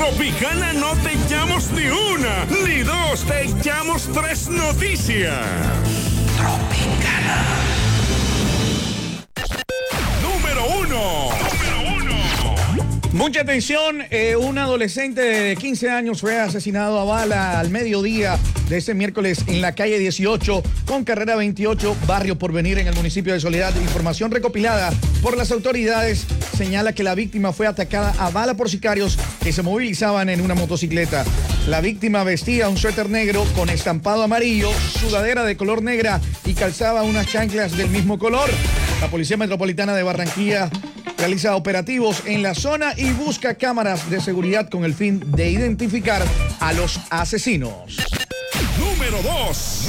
Tropicana no te echamos ni una, ni dos, te echamos tres noticias. Tropicana. Número uno. Mucha atención, un adolescente de 15 años fue asesinado a bala al mediodía de ese miércoles en la calle 18 con carrera 28, barrio Porvenir, en el municipio de Soledad. Información recopilada por las autoridades señala que la víctima fue atacada a bala por sicarios que se movilizaban en una motocicleta. La víctima vestía un suéter negro con estampado amarillo, sudadera de color negra y calzaba unas chanclas del mismo color. La Policía Metropolitana de Barranquilla realiza operativos en la zona y busca cámaras de seguridad con el fin de identificar a los asesinos. Número 2.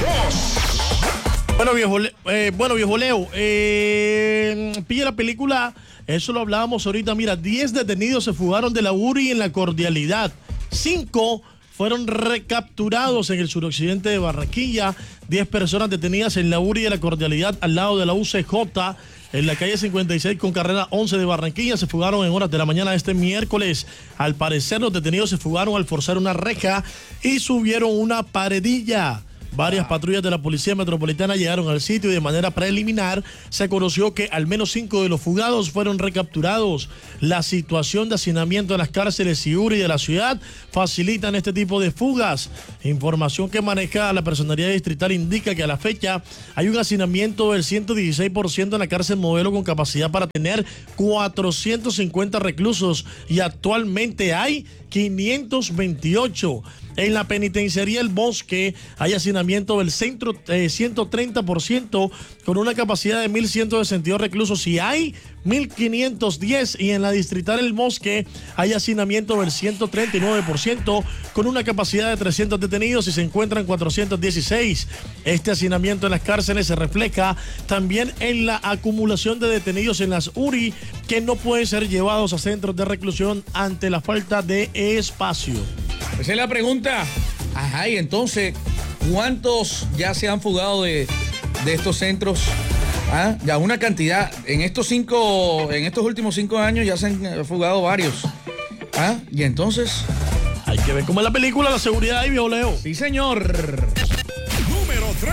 Bueno, viejo Leo, pilla la película, eso lo hablábamos ahorita. Mira, 10 detenidos se fugaron de la URI en La Cordialidad. 5 fueron recapturados en el suroccidente de Barranquilla. 10 personas detenidas en la URI de La Cordialidad al lado de la UCJ. En la calle 56 con carrera 11 de Barranquilla se fugaron en horas de la mañana de este miércoles. Al parecer los detenidos se fugaron al forzar una reja y subieron una paredilla. Varias patrullas de la Policía Metropolitana llegaron al sitio y de manera preliminar se conoció que al menos 5 de los fugados fueron recapturados. La situación de hacinamiento en las cárceles y URI de la ciudad facilitan este tipo de fugas. Información que maneja la Personería Distrital indica que a la fecha hay un hacinamiento del 116% en la cárcel Modelo con capacidad para tener 450 reclusos y actualmente hay 528. En la penitenciaría El Bosque hay hacinamiento del centro 130% con una capacidad de 1.162 reclusos y hay 1.510. Y en la distrital El Bosque hay hacinamiento del 139% con una capacidad de 300 detenidos y se encuentran 416. Este hacinamiento en las cárceles se refleja también en la acumulación de detenidos en las URI que no pueden ser llevados a centros de reclusión ante la falta de espacio. Esa es la pregunta. Ajá, y entonces, ¿cuántos ya se han fugado de estos centros? ¿Ah? Ya una cantidad. En estos últimos 5 años ya se han fugado varios. ¿Ah? Y entonces, hay que ver cómo es la película, la seguridad ahí, viejo Leo. Sí, señor. Número 3.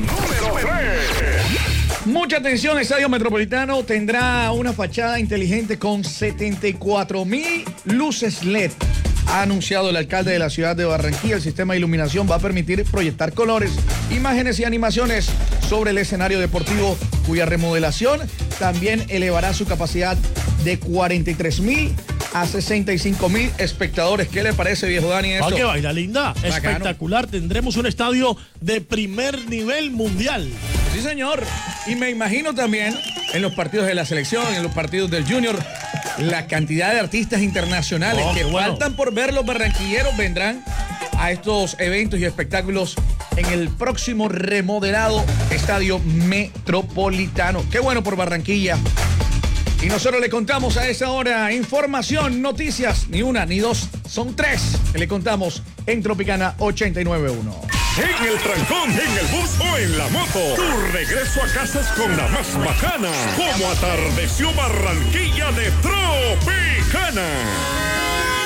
Mucha atención, el Estadio Metropolitano tendrá una fachada inteligente con 74,000 luces LED. Ha anunciado el alcalde de la ciudad de Barranquilla. El sistema de iluminación va a permitir proyectar colores, imágenes y animaciones sobre el escenario deportivo, cuya remodelación también elevará su capacidad de 43,000 a 65,000 espectadores. ¿Qué le parece, viejo Dani, esto? ¡Qué vaina linda! Bacano. Espectacular. Tendremos un estadio de primer nivel mundial. Sí, señor. Y me imagino también en los partidos de la selección, en los partidos del Junior, la cantidad de artistas internacionales que faltan por ver. Los barranquilleros vendrán a estos eventos y espectáculos en el próximo remodelado Estadio Metropolitano. Qué bueno por Barranquilla. Y nosotros le contamos a esa hora información, noticias, ni una ni dos, son 3 que le contamos en Tropicana 89.1. En el trancón, en el bus o en la moto, tu regreso a casa es con la más bacana. Como atardeció Barranquilla de Tropicana.